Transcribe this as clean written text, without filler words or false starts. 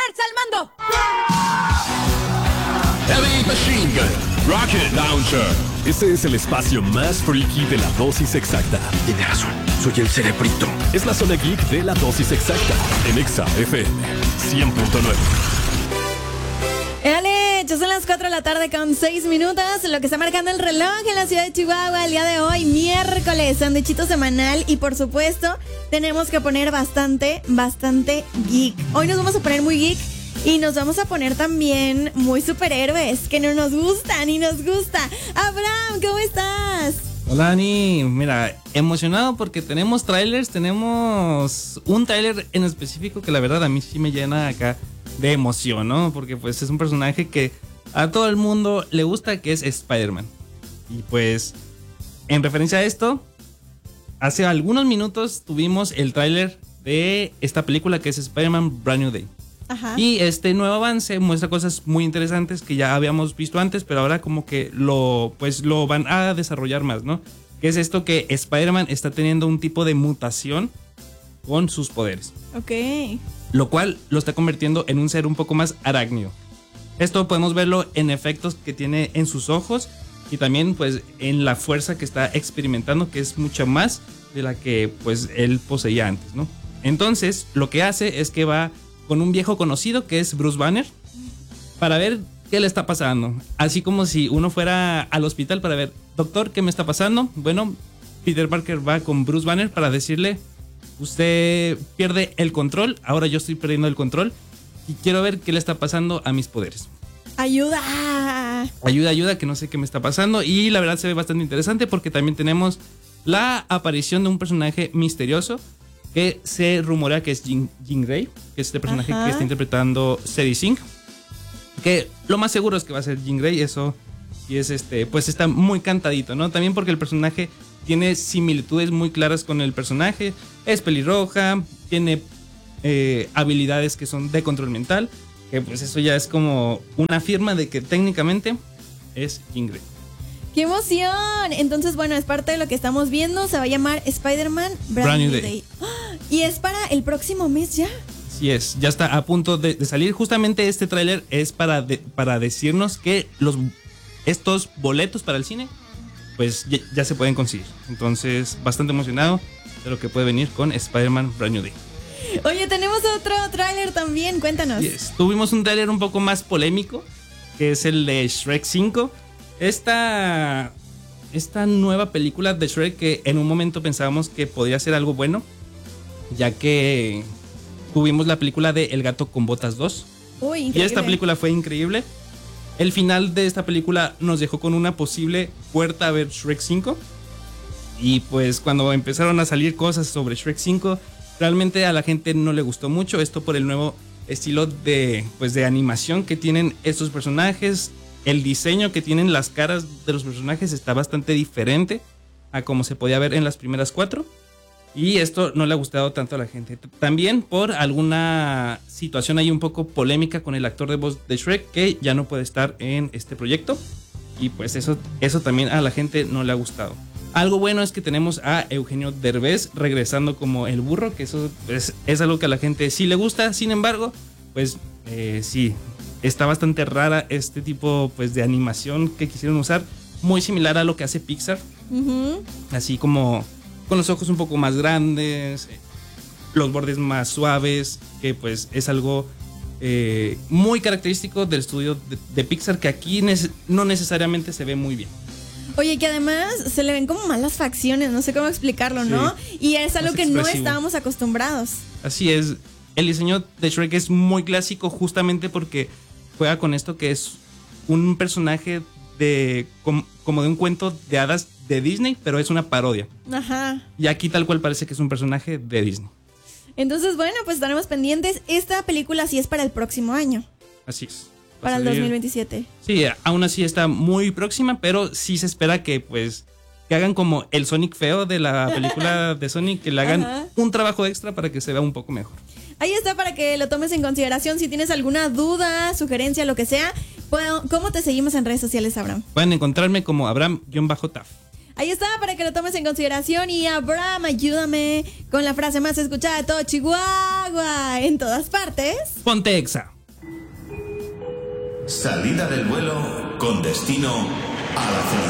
Thunderbirds al mando. Heavy Machine Gun, Rocket Launcher. Ese es el espacio más freaky de la dosis exacta. Tiene razón, soy el cerebrito. Es la zona geek de la dosis exacta en Exa FM 100.9. Ya son las 4 de la tarde con 6 minutos, lo que está marcando el reloj en la ciudad de Chihuahua el día de hoy, miércoles, sanduichito semanal y por supuesto tenemos que poner bastante geek. Hoy nos vamos a poner muy geek y nos vamos a poner también muy superhéroes, que no nos gustan y nos gusta. Abraham, ¿cómo estás? Hola Ani, mira, emocionado porque tenemos trailers, tenemos un trailer en específico que la verdad a mí sí me llena acá de emoción, ¿no? Porque pues es un personaje que a todo el mundo le gusta, que es Spider-Man. Y pues en referencia a esto, hace algunos minutos tuvimos el tráiler de esta película que es Spider-Man Brand New Day. Ajá. Y este nuevo avance muestra cosas muy interesantes que ya habíamos visto antes, pero ahora como que lo van a desarrollar más, ¿no? Que es esto que Spider-Man está teniendo un tipo de mutación con sus poderes. Ok. Lo cual lo está convirtiendo en un ser un poco más arácnido. Esto podemos verlo en efectos que tiene en sus ojos y también pues en la fuerza que está experimentando, que es mucha más de la que pues él poseía antes, ¿no? Entonces lo que hace es que va con un viejo conocido que es Bruce Banner para ver qué le está pasando. Así como si uno fuera al hospital para ver, doctor, ¿qué me está pasando? Bueno, Peter Parker va con Bruce Banner para decirle: usted pierde el control, ahora yo estoy perdiendo el control y quiero ver qué le está pasando a mis poderes. ¡Ayuda! Ayuda, que no sé qué me está pasando. Y la verdad se ve bastante interesante porque también tenemos la aparición de un personaje misterioso que se rumorea que es Jean Grey, que es este personaje que está interpretando Sadie Sink. Que lo más seguro es que va a ser Jean Grey, eso. Y es pues está muy cantadito, ¿no? También porque el personaje tiene similitudes muy claras con el personaje. Es pelirroja, tiene habilidades que son de control mental, que pues eso ya es como una firma de que técnicamente es Jean Grey. ¡Qué emoción! Entonces, bueno, es parte de lo que estamos viendo. Se va a llamar Spider-Man Brand New Day. ¡Oh! Y es para el próximo mes ya. Así es, ya está a punto de salir. Justamente este tráiler es para decirnos que estos boletos para el cine pues ya se pueden conseguir. Entonces, bastante emocionado de lo que puede venir con Spider-Man Brand New Day. Oye, tenemos otro tráiler también, cuéntanos. Yes. Tuvimos un tráiler un poco más polémico, que es el de Shrek 5. Esta nueva película de Shrek que en un momento pensábamos que podría ser algo bueno, ya que tuvimos la película de El gato con botas 2. Uy, increíble. Y esta película fue increíble. El final de esta película nos dejó con una posible puerta a ver Shrek 5. Y pues cuando empezaron a salir cosas sobre Shrek 5, realmente a la gente no le gustó mucho. Esto por el nuevo estilo de animación que tienen estos personajes. El diseño que tienen las caras de los personajes está bastante diferente a como se podía ver en las primeras 4. Y esto no le ha gustado tanto a la gente. También por alguna situación ahí un poco polémica con el actor de voz de Shrek, que ya no puede estar en este proyecto. Y pues eso también a la gente no le ha gustado. Algo bueno es que tenemos a Eugenio Derbez regresando como el burro, que eso es algo que a la gente sí le gusta. Sin embargo, pues sí, está bastante rara este tipo pues de animación que quisieron usar. Muy similar a lo que hace Pixar. Uh-huh. Así como con los ojos un poco más grandes, los bordes más suaves, que pues es algo muy característico del estudio de Pixar, que aquí no necesariamente se ve muy bien. Oye, que además se le ven como malas facciones, no sé cómo explicarlo, ¿no? Sí, y es algo que no estábamos acostumbrados. Así es, el diseño de Shrek es muy clásico justamente porque juega con esto que es un personaje como de un cuento de hadas de Disney, pero es una parodia. Ajá. Y aquí tal cual parece que es un personaje de Disney. Entonces, bueno, pues estaremos pendientes. Esta película sí es para el próximo año. Así es. Para el 2027. Sí, aún así está muy próxima, pero sí se espera que hagan como el Sonic feo de la película de Sonic, que le hagan un trabajo extra para que se vea un poco mejor. Ahí está para que lo tomes en consideración. Si tienes alguna duda, sugerencia, lo que sea, ¿cómo te seguimos en redes sociales, Abraham? Pueden encontrarme como Abraham-Taf. Ahí está, para que lo tomes en consideración. Y Abraham, ayúdame con la frase más escuchada de todo Chihuahua, en todas partes. Ponte Exa. Salida del vuelo con destino a la felicidad.